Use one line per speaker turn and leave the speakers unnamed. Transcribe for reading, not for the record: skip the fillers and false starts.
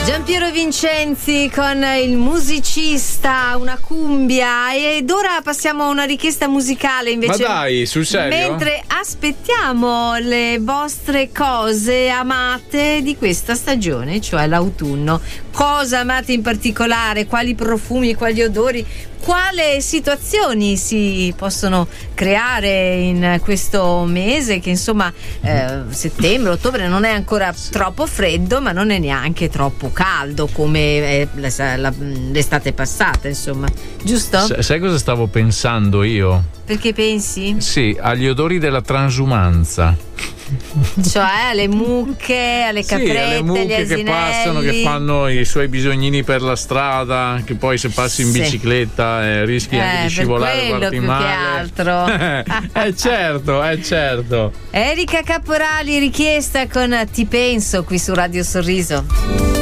Giampiero Vincenzi con il musicista, una cumbia, ed ora passiamo a una richiesta musicale invece.
Ma dai, sul serio?
Mentre aspettiamo le vostre cose amate di questa stagione, cioè l'autunno. Cosa amate in particolare? Quali profumi, quali odori? Quali situazioni si possono creare in questo mese che insomma settembre, ottobre non è ancora troppo freddo ma non è neanche troppo caldo come l'estate passata, insomma, giusto?
Sai cosa stavo pensando io?
Perché pensi?
Sì, agli odori della transumanza.
Cioè alle mucche, alle caprette,
sì, alle mucche
agli asinelli
che passano, che fanno i suoi bisognini per la strada, che poi se passi in bicicletta rischi anche di scivolare,
guardi più
male.
Che altro.
certo.
Erika Caporali richiesta con Ti penso qui su Radio Sorriso.